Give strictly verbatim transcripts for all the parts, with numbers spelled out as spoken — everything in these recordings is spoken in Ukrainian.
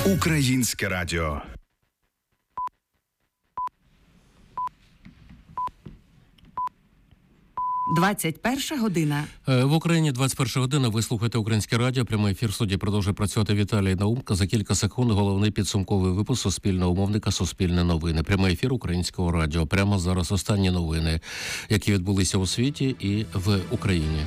Українське радіо. двадцять перша година. В Україні двадцять перша година. Ви слухаєте Українське радіо. Прямий ефір в студії продовжує працювати Віталій Наумка. За кілька секунд головний підсумковий випуск Суспільного мовника «Суспільне новини». Прямий ефір Українського радіо. Прямо зараз останні новини, які відбулися у світі і в Україні.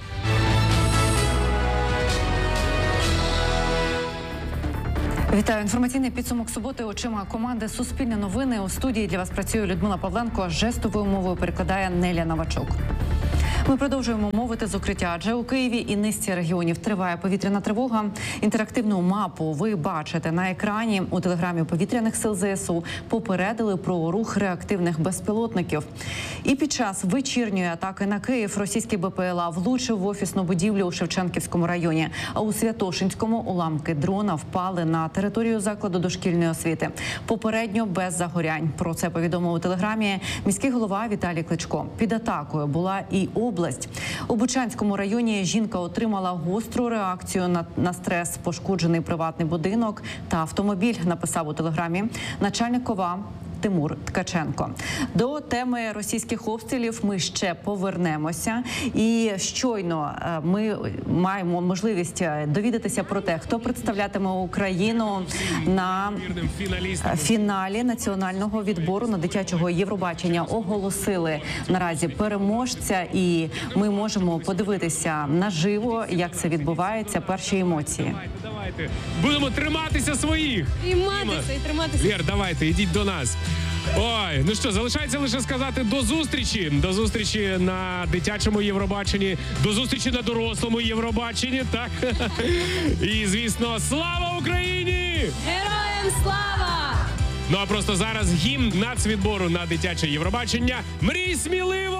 Вітаю. Інформаційний підсумок суботи очима команди «Суспільне новини». У студії для вас працює Людмила Павленко. Жестовою мовою перекладає Неля Новачок. Ми продовжуємо мовити з укриття, адже у Києві і низці регіонів триває повітряна тривога. Інтерактивну мапу ви бачите на екрані. У телеграмі повітряних сил ЗСУ попередили про рух реактивних безпілотників. І під час вечірньої атаки на Київ російський БПЛА влучив в офісну будівлю у Шевченківському районі. А у Святошинському уламки дрона впали на територію закладу дошкільної освіти. Попередньо без загорянь. Про це повідомив у телеграмі міський голова Віталій Кличко. Під атакою була і область. У Бучанському районі жінка отримала гостру реакцію на, на стрес, пошкоджений приватний будинок та автомобіль, написав у телеграмі начальник ОВА Тимур Ткаченко. До теми російських обстрілів ми ще повернемося. І щойно ми маємо можливість довідатися про те, хто представлятиме Україну на фіналі національного відбору на дитячого Євробачення. Оголосили наразі переможця, і ми можемо подивитися наживо, як це відбувається, перші емоції. Давайте, будемо триматися своїх. Триматися і триматися. Вір, давайте, йдіть до нас. Ой, ну що, залишається лише сказати до зустрічі. До зустрічі на дитячому Євробаченні, до зустрічі на дорослому Євробаченні, так? І, звісно, слава Україні! Героям слава! Ну, а просто зараз гімн нацвідбору на дитяче Євробачення. Мрій сміливо!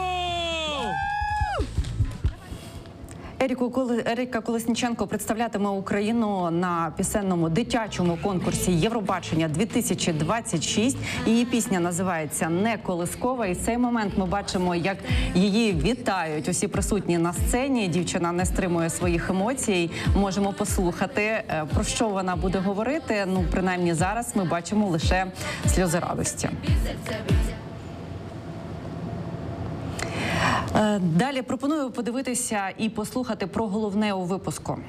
Еріка Колесніченко представлятиме Україну на пісенному дитячому конкурсі Євробачення дві тисячі двадцять шість. Її пісня називається «Не колискова». І в цей момент ми бачимо, як її вітають усі присутні на сцені. Дівчина не стримує своїх емоцій. Можемо послухати, про що вона буде говорити. Ну, принаймні зараз ми бачимо лише сльози радості. Далі пропоную подивитися і послухати про головне у випуску.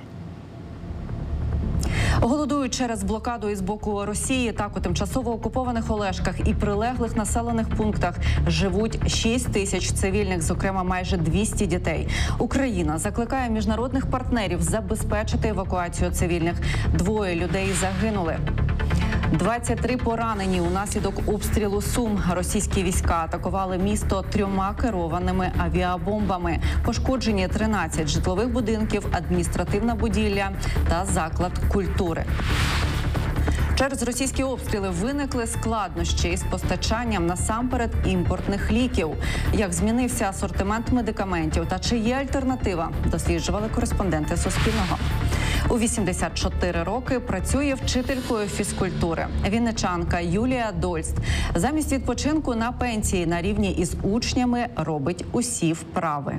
Голодують через блокаду із боку Росії. Так, у тимчасово окупованих Олешках і прилеглих населених пунктах живуть шість тисяч цивільних, зокрема майже двісті дітей. Україна закликає міжнародних партнерів забезпечити евакуацію цивільних. Двоє людей загинули. двадцять три поранені унаслідок обстрілу Сум. Російські війська атакували місто трьома керованими авіабомбами. Пошкоджені тринадцять житлових будинків, адміністративна будівля та заклад культури. Через російські обстріли виникли складнощі із постачанням насамперед імпортних ліків. Як змінився асортимент медикаментів та чи є альтернатива, досліджували кореспонденти Суспільного. У вісімдесят чотири роки працює вчителькою фізкультури. Вінничанка Юлія Дольст замість відпочинку на пенсії на рівні із учнями робить усі вправи.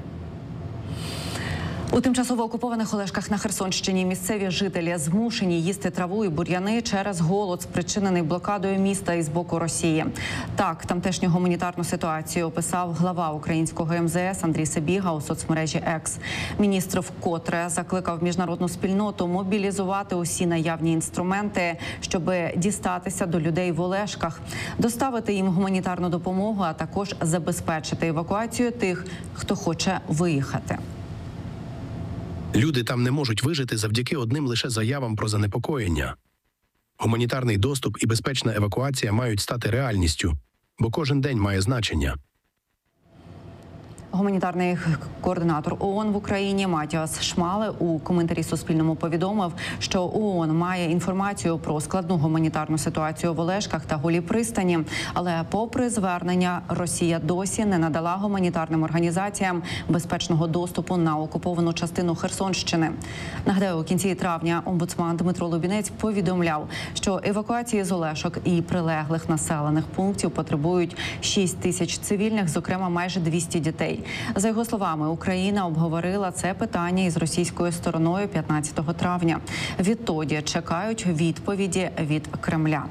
У тимчасово окупованих Олешках на Херсонщині місцеві жителі змушені їсти траву і бур'яни через голод, спричинений блокадою міста із боку Росії. Так, тамтешню гуманітарну ситуацію описав глава українського ем зе ес Андрій Сибіга у соцмережі Екс. Міністр вкотре закликав міжнародну спільноту мобілізувати усі наявні інструменти, щоб дістатися до людей в Олешках, доставити їм гуманітарну допомогу, а також забезпечити евакуацію тих, хто хоче виїхати. Люди там не можуть вижити завдяки одним лише заявам про занепокоєння. Гуманітарний доступ і безпечна евакуація мають стати реальністю, бо кожен день має значення. Гуманітарний координатор ООН в Україні Матіас Шмале у коментарі Суспільному повідомив, що ООН має інформацію про складну гуманітарну ситуацію в Олешках та Голій пристані. Але попри звернення, Росія досі не надала гуманітарним організаціям безпечного доступу на окуповану частину Херсонщини. Нагадаю, у кінці травня омбудсман Дмитро Лубінець повідомляв, що евакуації з Олешок і прилеглих населених пунктів потребують шість тисяч цивільних, зокрема майже двісті дітей. людей. За його словами, Україна обговорила це питання із російською стороною п'ятнадцятого травня. Відтоді чекають відповіді від Кремля.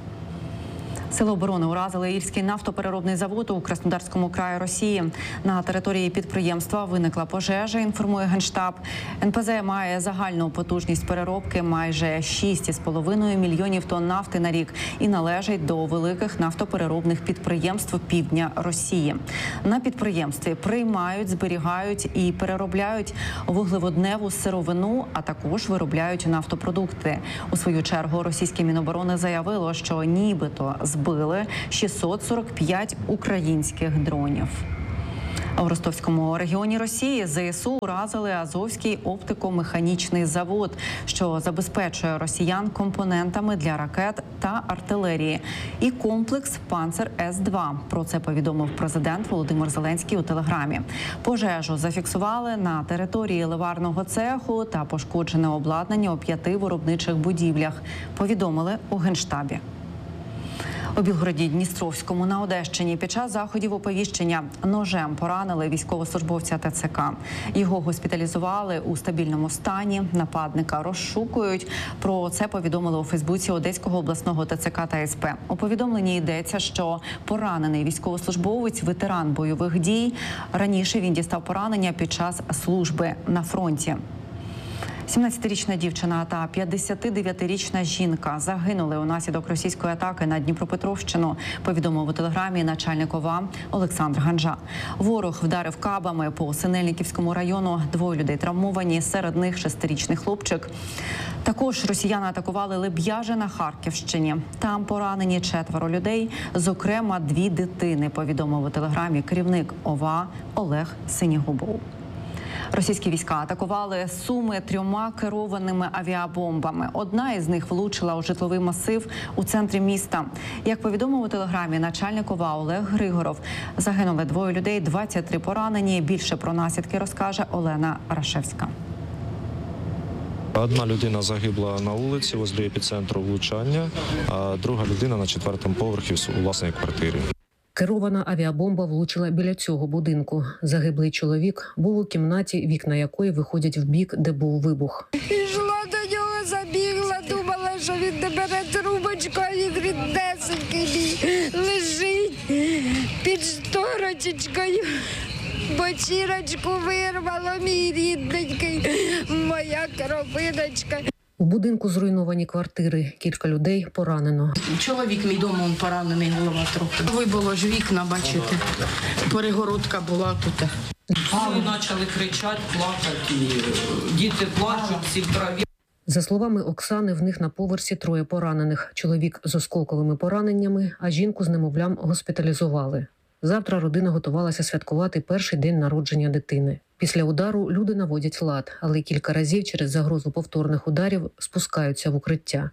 Сили оборони уразили Ільський нафтопереробний завод у Краснодарському краї Росії. На території підприємства виникла пожежа, інформує Генштаб. ен пе зе має загальну потужність переробки майже шість цілих п'ять десятих мільйонів тонн нафти на рік і належить до великих нафтопереробних підприємств півдня Росії. На підприємстві приймають, зберігають і переробляють вуглеводневу сировину, а також виробляють нафтопродукти. У свою чергу російське Міноборони заявило, що нібито збили шістсот сорок п'ять українських дронів. В Ростовському регіоні Росії зе ес у уразили Азовський оптико-механічний завод, що забезпечує росіян компонентами для ракет та артилерії, і комплекс «Панцер С два». Про це повідомив президент Володимир Зеленський у телеграмі. Пожежу зафіксували на території ливарного цеху та пошкоджене обладнання у п'яти виробничих будівлях, повідомили у Генштабі. У Білгороді-Дністровському на Одещині під час заходів оповіщення ножем поранили військовослужбовця те це ка. Його госпіталізували у стабільному стані. Нападника розшукують. Про це повідомили у Фейсбуці Одеського обласного те це ка та ес пе. У повідомленні йдеться, що поранений військовослужбовець – ветеран бойових дій. Раніше він дістав поранення під час служби на фронті. сімнадцятирічна дівчина та п'ятдесятидев'ятирічна жінка загинули унаслідок російської атаки на Дніпропетровщину, повідомив у телеграмі начальник ОВА Олександр Ганжа. Ворог вдарив кабами по Синельниківському району. Двоє людей травмовані, серед них шестирічний хлопчик. Також росіяни атакували Леб'яже на Харківщині. Там поранені четверо людей, зокрема дві дитини, повідомив у телеграмі керівник ОВА Олег Синігубов. Російські війська атакували Суми трьома керованими авіабомбами. Одна із них влучила у житловий масив у центрі міста. Як повідомив у телеграмі начальник ОВА Олег Григоров, загинули двоє людей, двадцять три поранені. Більше про наслідки розкаже Олена Рашевська. Одна людина загибла на вулиці возле епіцентру влучання, а друга людина на четвертому поверхі у власній квартирі. Керована авіабомба влучила біля цього будинку. Загиблий чоловік був у кімнаті, вікна якої виходять в бік, де був вибух. Пішла до нього, забігла, думала, що він не бере трубочку, а він ріднесенький лежить під шторочечкою. Бочірочку вирвало, мій рідненький, моя кровиночка. У будинку зруйновані квартири. Кілька людей поранено. Чоловік мій дома поранений, голова трохи. Вибило ж вікна, бачите. Перегородка була тут. Всі почали кричати, плакати. Діти плачуть, всі в траві. За словами Оксани, в них на поверсі троє поранених. Чоловік з осколковими пораненнями, а жінку з немовлям госпіталізували. Завтра родина готувалася святкувати перший день народження дитини. Після удару люди наводять лад, але кілька разів через загрозу повторних ударів спускаються в укриття.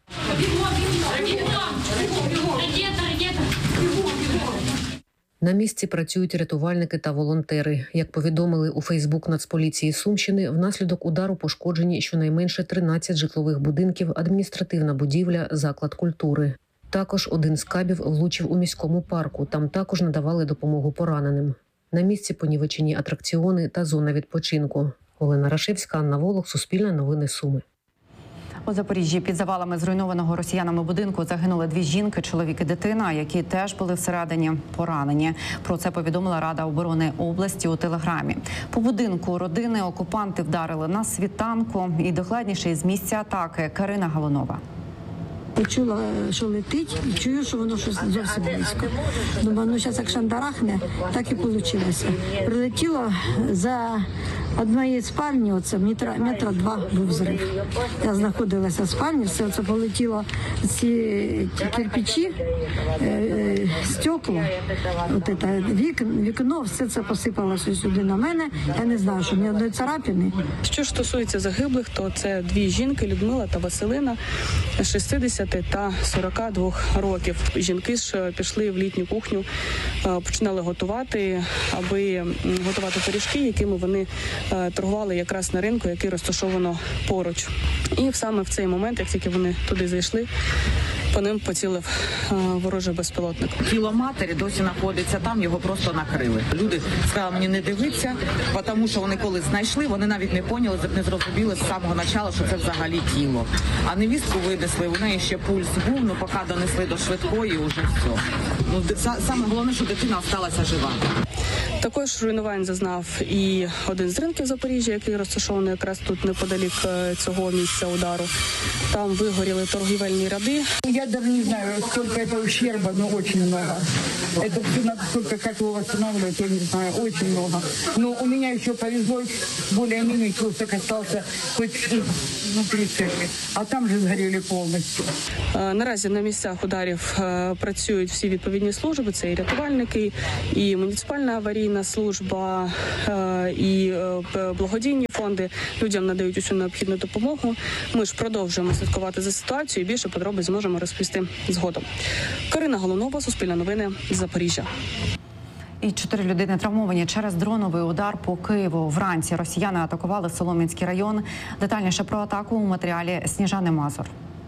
На місці працюють рятувальники та волонтери. Як повідомили у Фейсбук Нацполіції Сумщини, внаслідок удару пошкоджені щонайменше тринадцять житлових будинків, адміністративна будівля, заклад культури. Також один з кабів влучив у міському парку. Там також надавали допомогу пораненим. На місці понівечені атракціони та зона відпочинку. Олена Рашевська, Анна Волох, Суспільне новини Суми. У Запоріжжі під завалами зруйнованого росіянами будинку загинули дві жінки, чоловік і дитина, які теж були всередині поранені. Про це повідомила Рада оборони області у телеграмі. По будинку родини окупанти вдарили на світанку. І докладніше із місця атаки Карина Галунова. Почула, що летить, і чую, що воно щось зовсім близько. Думаю, ну зараз як шандарахне, так і вийшло. Прилетіло за одної спальні, оце метра, метра два був взрив. Я знаходилася в спальні, все це полетіло, ці кирпичі, е, стекла, от це, вік, вікно, все це посипалося сюди на мене. Я не знаю, що ні одної царапини. Що ж стосується загиблих, то це дві жінки, Людмила та Василина, шістдесят та сорок два років. Жінки ж пішли в літню кухню, починали готувати, аби готувати пиріжки, якими вони торгували якраз на ринку, який розташовано поруч. І саме в цей момент, як тільки вони туди зайшли, по ним поцілив е, ворожий безпілотник. Тіло матері досі знаходиться там, його просто накрили. Люди сказали мені не дивитися, тому що вони коли знайшли, вони навіть не поняли, не зрозуміли з самого початку, що це взагалі тіло. А невістку винесли, у неї ще пульс був, ну поки донесли до швидкої, вже все. Ну, саме головне, що дитина залишилася жива. Також руйнувань зазнав і один з ринків Запоріжжя, який розташований якраз тут неподалік цього місця удару. Там вигоріли торгівельні ряди. Я даже не знаю, сколько это ущерба, но очень много. Это все надо только как его восстанавливать, я не знаю, очень много. Но у меня еще повезло, более-менее кусок остался хоть внутри церкви, а там же сгорели повністю. Наразі на місцях ударів працюють всі відповідні служби, це і рятувальники, і муніципальна аварійна служба, і благодійні фонди. Людям надають усю необхідну допомогу. Ми ж продовжуємо слідкувати за ситуацією, більше подробиць зможемо розповісти згодом. Карина Голунова, Суспільне новини, Запоріжжя. І чотири людини травмовані через дроновий удар по Києву. Вранці росіяни атакували Солом'янський район. Детальніше про атаку у матеріалі Сніжани Мазур.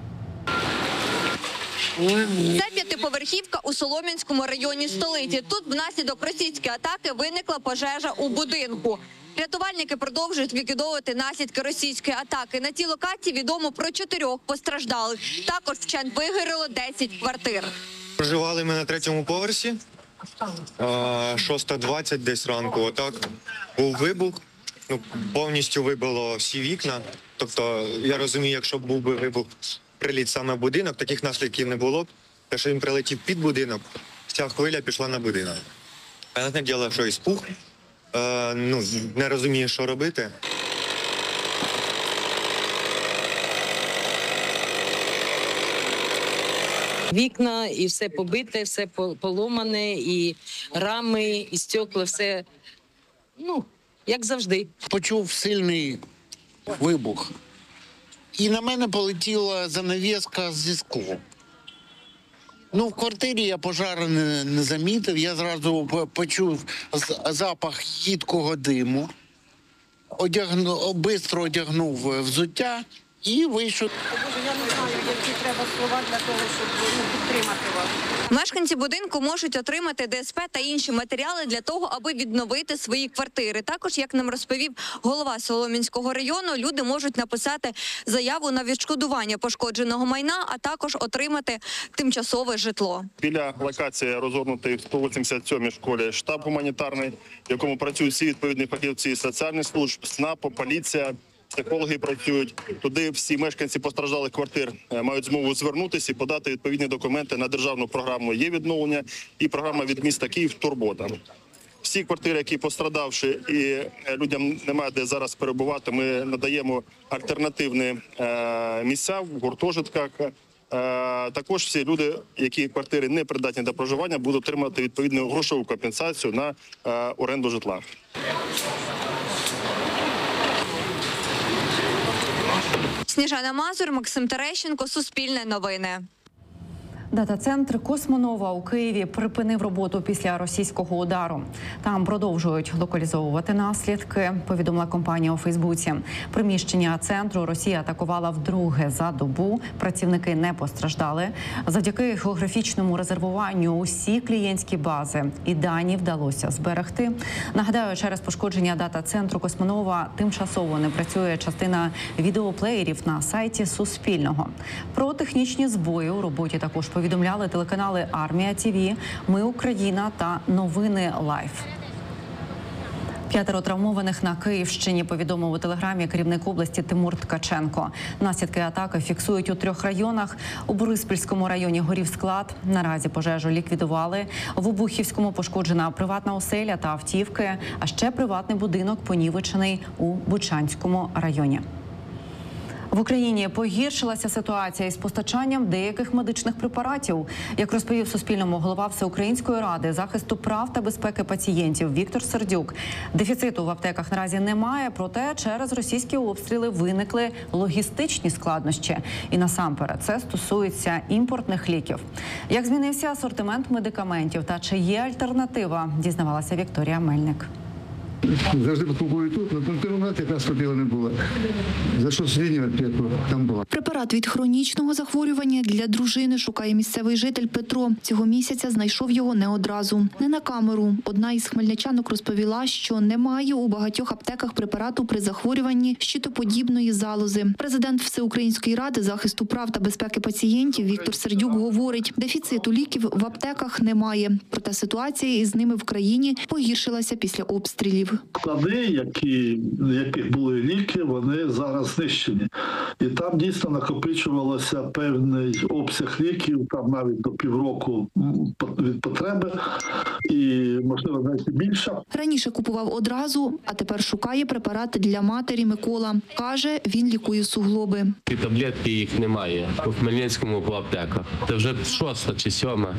Це п'ятиповерхівка у Солом'янському районі столиці. Тут внаслідок російської атаки виникла пожежа у будинку. Рятувальники продовжують ліквідовувати наслідки російської атаки. На цій локації відомо про чотирьох постраждалих. Також вщент вигоріло десять квартир. Проживали ми на третьому поверсі, шоста двадцять десь ранку. Отак був вибух, ну, повністю вибило всі вікна. Тобто, я розумію, якщо б був би вибух, приліт саме в будинок, таких наслідків не було б. Те, що він прилетів під будинок, вся хвиля пішла на будинок. Понятне діло, що і спух, е, ну, не розуміє, що робити. Вікна, і все побите, все поломане, і рами, і стекла, все, ну, як завжди. Почув сильний вибух. І на мене полетіла занавіска зі склом. Ну, в квартирі я пожару не, не замітив, я зразу почув запах їдкого диму, одягнув, швидко одягнув взуття і вийшов. Я не знаю, які треба слова для того, щоб підтримати вас. Мешканці будинку можуть отримати ДСП та інші матеріали для того, аби відновити свої квартири. Також, як нам розповів голова Солом'янського району, люди можуть написати заяву на відшкодування пошкодженого майна, а також отримати тимчасове житло. Біля локації розгорнутий в сто вісімдесят сьомій школі штаб гуманітарний, в якому працюють всі відповідні фахівці соціальних служб, СНАПу, поліція. Психологи працюють. Туди всі мешканці постраждалих квартир мають змогу звернутися і подати відповідні документи на державну програму «Є відновлення» і програма від міста Київ «Турбота». Всі квартири, які пострадавши і людям немає де зараз перебувати, ми надаємо альтернативні місця в гуртожитках. Також всі люди, які квартири не придатні до проживання, будуть отримати відповідну грошову компенсацію на оренду житла. Сніжана Мазур, Максим Терещенко, Суспільне новини. Дата-центр «Космонова» у Києві припинив роботу після російського удару. Там продовжують локалізовувати наслідки, повідомила компанія у Фейсбуці. Приміщення центру Росія атакувала вдруге за добу. Працівники не постраждали. Завдяки географічному резервуванню усі клієнтські бази і дані вдалося зберегти. Нагадаю, через пошкодження дата-центру «Космонова» тимчасово не працює частина відеоплеєрів на сайті Суспільного. Про технічні збої у роботі також повідомляють. Повідомляли телеканали «Армія ТІВІ», «Ми Україна» та «Новини Лайф». П'ятеро травмованих на Київщині, повідомив у телеграмі керівник області Тимур Ткаченко. Наслідки атаки фіксують у трьох районах. У Бориспільському районі горів склад. Наразі пожежу ліквідували. В Обухівському пошкоджена приватна оселя та автівки, а ще приватний будинок понівечений у Бучанському районі. В Україні погіршилася ситуація із постачанням деяких медичних препаратів. Як розповів Суспільному голова Всеукраїнської ради захисту прав та безпеки пацієнтів Віктор Сердюк, дефіциту в аптеках наразі немає, проте через російські обстріли виникли логістичні складнощі. І насамперед це стосується імпортних ліків. Як змінився асортимент медикаментів та чи є альтернатива, дізнавалася Вікторія Мельник. Завжди купую тут, на тому момент якраз ходила не було. За що сьогодні там була. Препарат від хронічного захворювання для дружини шукає місцевий житель Петро. Цього місяця знайшов його не одразу. Не на камеру. Одна із хмельничанок розповіла, що немає у багатьох аптеках препарату при захворюванні щитоподібної залози. Президент Всеукраїнської ради захисту прав та безпеки пацієнтів Віктор Сердюк говорить, дефіциту ліків в аптеках немає. Проте ситуація із ними в країні погіршилася після обстрілів. Склади, які, яких були ліки, вони зараз знищені. І там дійсно накопичувалося певний обсяг ліків, там навіть до півроку від потреби, і, можливо, навіть більше. Раніше купував одразу, а тепер шукає препарати для матері Микола. Каже, він лікує суглоби. Ті таблетки їх немає у Хмельницькому по аптеках. Це вже шоста чи сьома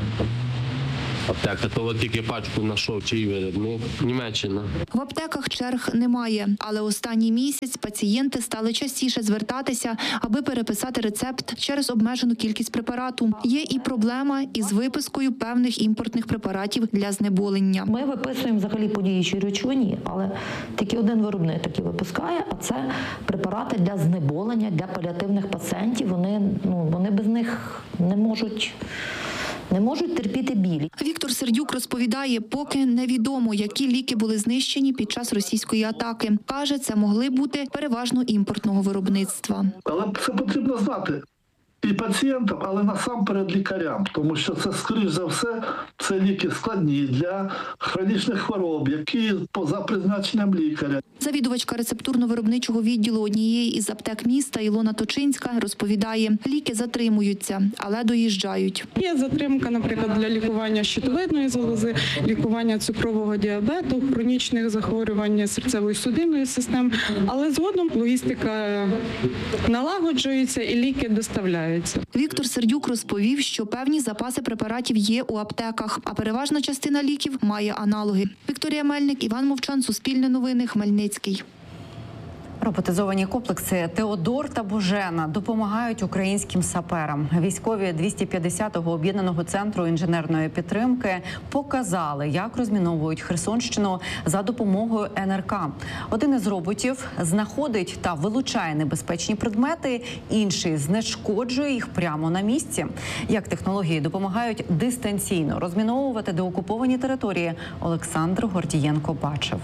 аптека, то от тільки пачку знайшов, чий виробник. Німеччина. В аптеках черг немає, але останній місяць пацієнти стали частіше звертатися, аби переписати рецепт через обмежену кількість препарату. Є і проблема із випискою певних імпортних препаратів для знеболення. Ми виписуємо взагалі по діючій речовині, але тільки один виробник таки випускає, а це препарати для знеболення, для паліативних пацієнтів. Вони, ну, вони без них не можуть... Не можуть терпіти біль. Віктор Сердюк розповідає, поки невідомо, які ліки були знищені під час російської атаки. Каже, це могли бути переважно імпортного виробництва. Але це потрібно знати і пацієнтам, але насамперед лікарям, тому що це, скоріш за все, це ліки складні для хронічних хвороб, які поза призначенням лікаря. Завідувачка рецептурно-виробничого відділу однієї із аптек міста Ілона Точинська розповідає, ліки затримуються, але доїжджають. Є затримка, наприклад, для лікування щитовидної залози, лікування цукрового діабету, хронічних захворювань серцевої судинної системи, але згодом логістика налагоджується і ліки доставляються. Віктор Сердюк розповів, що певні запаси препаратів є у аптеках, а переважна частина ліків має аналоги. Вікторія Мельник, Іван Мовчан, Суспільне новини, Хмельницький. Роботизовані комплекси «Теодор» та «Божена» допомагають українським саперам. Військові двісті п'ятдесятого об'єднаного центру інженерної підтримки показали, як розміновують Херсонщину за допомогою ен ер ка. Один із роботів знаходить та вилучає небезпечні предмети, інший знешкоджує їх прямо на місці. Як технології допомагають дистанційно розміновувати деокуповані території, Олександр Гордієнко бачив.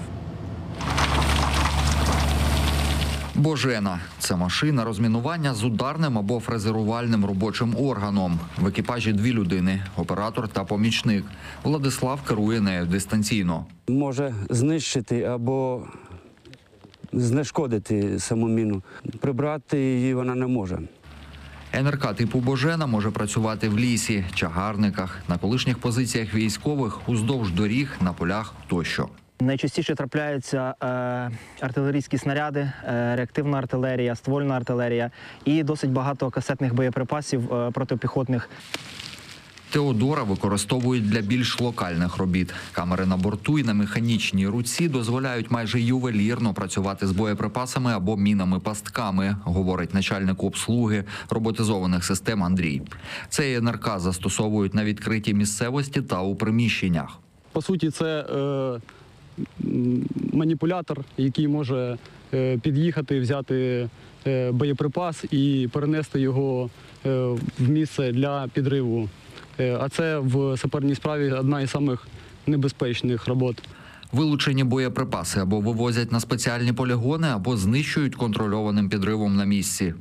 «Божена» – це машина розмінування з ударним або фрезерувальним робочим органом. В екіпажі дві людини – оператор та помічник. Владислав керує нею дистанційно. Може знищити або знешкодити саму міну. Прибрати її вона не може. ен ер ка типу «Божена» може працювати в лісі, чагарниках, на колишніх позиціях військових, уздовж доріг, на полях тощо. Найчастіше трапляються е, артилерійські снаряди, е, реактивна артилерія, ствольна артилерія і досить багато касетних боєприпасів е, протипіхотних. «Теодора» використовують для більш локальних робіт. Камери на борту і на механічній руці дозволяють майже ювелірно працювати з боєприпасами або мінами-пастками, говорить начальник обслуги роботизованих систем Андрій. Цей ен ер ка застосовують на відкритій місцевості та у приміщеннях. По суті, це е... маніпулятор, який може під'їхати, взяти боєприпас і перенести його в місце для підриву. А це в саперній справі одна із самих небезпечних робот. Вилучені боєприпаси або вивозять на спеціальні полігони, або знищують контрольованим підривом на місці.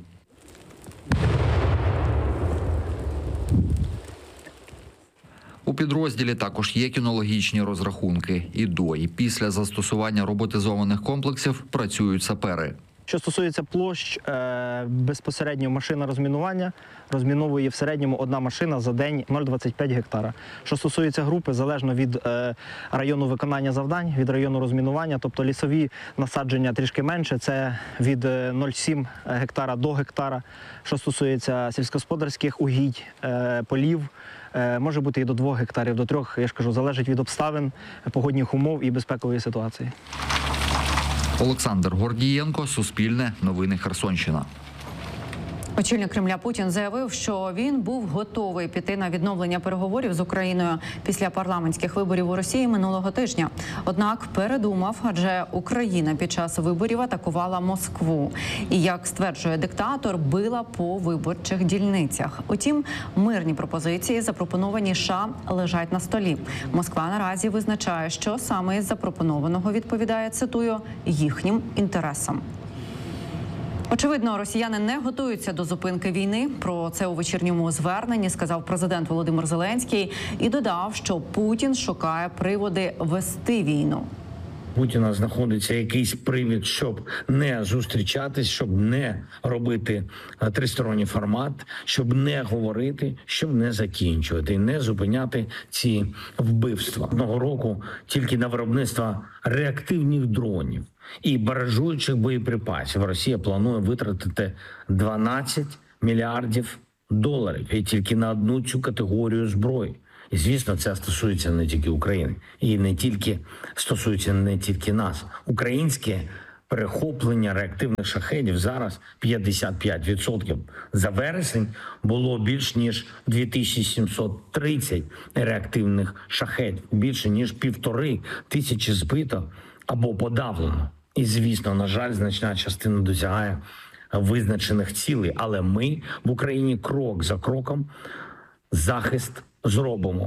У підрозділі також є кінологічні розрахунки. І до, і після застосування роботизованих комплексів працюють сапери. Що стосується площ, безпосередньо машина розмінування розміновує в середньому одна машина за день нуль цілих двадцять п'ять гектара. Що стосується групи, залежно від району виконання завдань, від району розмінування, тобто лісові насадження трішки менше, це від нуль цілих сім гектара до гектара. Що стосується сільськогосподарських угідь, полів, може бути і до двох гектарів, до трьох, я ж кажу, залежить від обставин, погодних умов і безпекової ситуації. Олександр Гордієнко, Суспільне, новини Херсонщина. Очільник Кремля Путін заявив, що він був готовий піти на відновлення переговорів з Україною після парламентських виборів у Росії минулого тижня. Однак передумав, адже Україна під час виборів атакувала Москву. І, як стверджує диктатор, била по виборчих дільницях. Утім, мирні пропозиції, запропоновані США, лежать на столі. Москва наразі визначає, що саме із запропонованого відповідає, цитую, їхнім інтересам. Очевидно, росіяни не готуються до зупинки війни. Про це у вечірньому зверненні сказав президент Володимир Зеленський і додав, що Путін шукає приводи вести війну. Путіна знаходиться якийсь привід, щоб не зустрічатись, щоб не робити тристоронній формат, щоб не говорити, щоб не закінчувати, не зупиняти ці вбивства. Одного року тільки на виробництво реактивних дронів і баражуючих боєприпасів Росія планує витратити дванадцять мільярдів доларів і тільки на одну цю категорію зброї. І, звісно, це стосується не тільки України. І не тільки стосується не тільки нас. Українське перехоплення реактивних шахедів зараз п'ятдесят п'ять відсотків. За вересень було більш ніж дві тисячі сімсот тридцять реактивних шахедів. Більше ніж півтори тисячі збито або подавлено. І, звісно, на жаль, значна частина досягає визначених цілей. Але ми в Україні крок за кроком захист зробимо.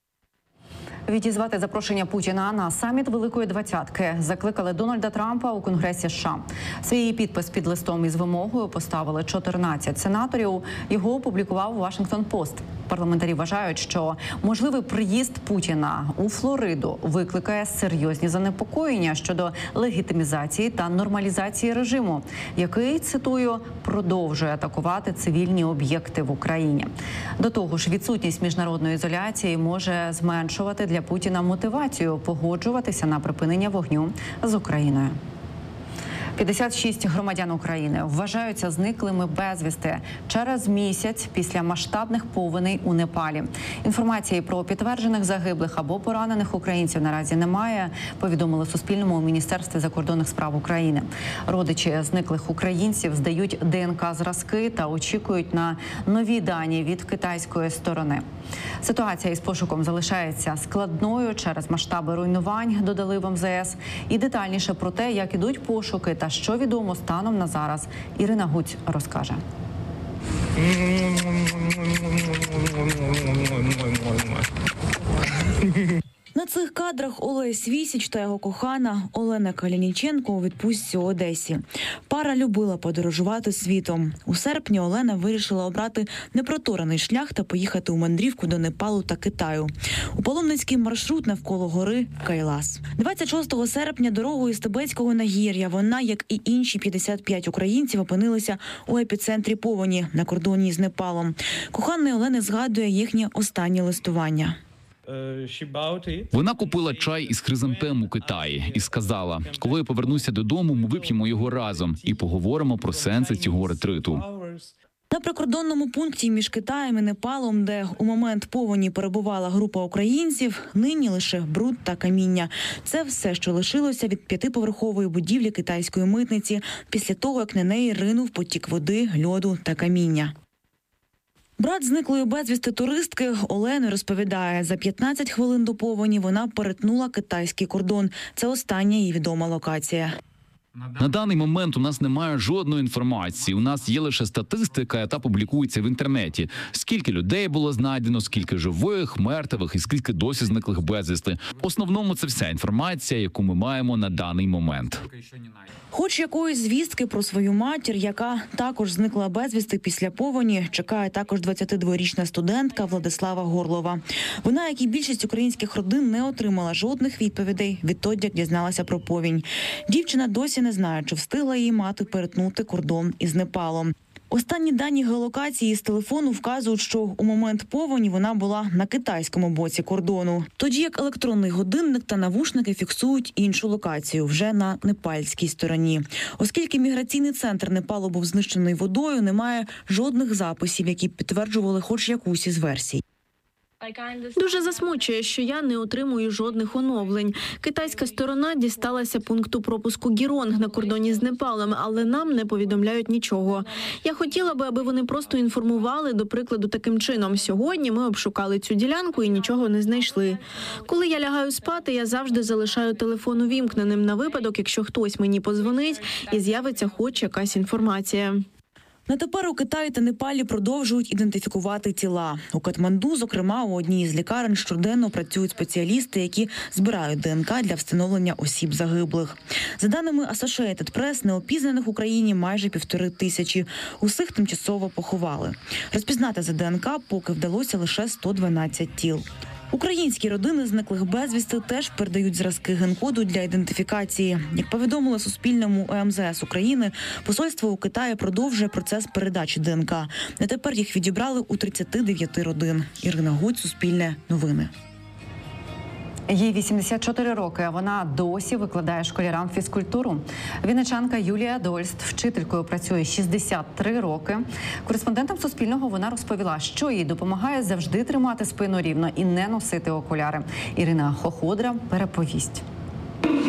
Відізвати запрошення Путіна на саміт Великої Двадцятки закликали Дональда Трампа у Конгресі США. Свій підпис під листом із вимогою поставили чотирнадцять сенаторів. Його опублікував Вашингтон-Пост. Парламентарі вважають, що можливий приїзд Путіна у Флориду викликає серйозні занепокоєння щодо легітимізації та нормалізації режиму, який, цитую, продовжує атакувати цивільні об'єкти в Україні. До того ж, відсутність міжнародної ізоляції може зменшувати для Путіна мотивацію погоджуватися на припинення вогню з Україною. п'ятдесят шість громадян України вважаються зниклими безвісти через місяць після масштабних повеней у Непалі. Інформації про підтверджених загиблих або поранених українців наразі немає, повідомили Суспільному у Міністерстві закордонних справ України. Родичі зниклих українців здають ДНК-зразки та очікують на нові дані від китайської сторони. Ситуація із пошуком залишається складною через масштаби руйнувань, додали в ем зе ес. І детальніше про те, як ідуть пошуки та що відомо станом на зараз, Ірина Гуць розкаже. На цих кадрах Олесь Вісіч та його кохана Олена Калініченко у відпустці у Одесі. Пара любила подорожувати світом. У серпні Олена вирішила обрати непроторений шлях та поїхати у мандрівку до Непалу та Китаю. У паломницький маршрут навколо гори Кайлас. двадцять шостого серпня дорогою з Тибетського нагір'я вона, як і інші п'ятдесят п'ять українців, опинилися у епіцентрі повені на кордоні з Непалом. Коханий Олени згадує їхнє останнє листування. Вона купила чай із хризантем у Китаї і сказала, коли я повернуся додому, ми вип'ємо його разом і поговоримо про сенси цього ретриту. На прикордонному пункті між Китаєм і Непалом, де у момент повені перебувала група українців, нині лише бруд та каміння. Це все, що лишилося від п'ятиповерхової будівлі китайської митниці після того, як на неї ринув потік води, льоду та каміння. Брат зниклої безвісти туристки Олени розповідає, за п'ятнадцять хвилин до повені вона перетнула китайський кордон. Це остання її відома локація. На даний момент у нас немає жодної інформації. У нас є лише статистика, яка публікується в інтернеті. Скільки людей було знайдено, скільки живих, мертвих і скільки досі зниклих безвісти. В основному це вся інформація, яку ми маємо на даний момент. Хоч якоїсь звістки про свою матір, яка також зникла безвісти після повені, чекає також двадцятидворічна студентка Владислава Горлова. Вона, як і більшість українських родин, не отримала жодних відповідей відтоді, як дізналася про повінь. Дівчина досі не знає, чи встигла її мати перетнути кордон із Непалом. Останні дані геолокації з телефону вказують, що у момент повені вона була на китайському боці кордону. Тоді як електронний годинник та навушники фіксують іншу локацію, вже на непальській стороні. Оскільки міграційний центр Непалу був знищений водою, немає жодних записів, які підтверджували хоч якусь із версій. Дуже засмучує, що я не отримую жодних оновлень. Китайська сторона дісталася пункту пропуску Гіронг на кордоні з Непалом, але нам не повідомляють нічого. Я хотіла би, аби вони просто інформували, до прикладу, таким чином. Сьогодні ми обшукали цю ділянку і нічого не знайшли. Коли я лягаю спати, я завжди залишаю телефон увімкненим на випадок, якщо хтось мені подзвонить і з'явиться хоч якась інформація. На тепер у Китаї та Непалі продовжують ідентифікувати тіла. У Катманду, зокрема, у одній із лікарень щоденно працюють спеціалісти, які збирають ДНК для встановлення осіб загиблих. За даними Associated Press, неопізнаних в Україні майже півтори тисячі. Усіх тимчасово поховали. Розпізнати за ДНК поки вдалося лише сто дванадцять тіл. Українські родини зниклих безвісти теж передають зразки генкоду для ідентифікації. Як повідомили Суспільному у ем зе ес України, посольство у Китаї продовжує процес передачі ДНК. На тепер їх відібрали у тридцяти дев'яти родин. Ірина Гудь, Суспільне новини. Їй вісімдесят чотири роки, а вона досі викладає школярам фізкультуру. Вінничанка Юлія Дольст вчителькою працює шістдесят три роки. Кореспондентам Суспільного вона розповіла, що їй допомагає завжди тримати спину рівно і не носити окуляри. Ірина Хоходра переповість.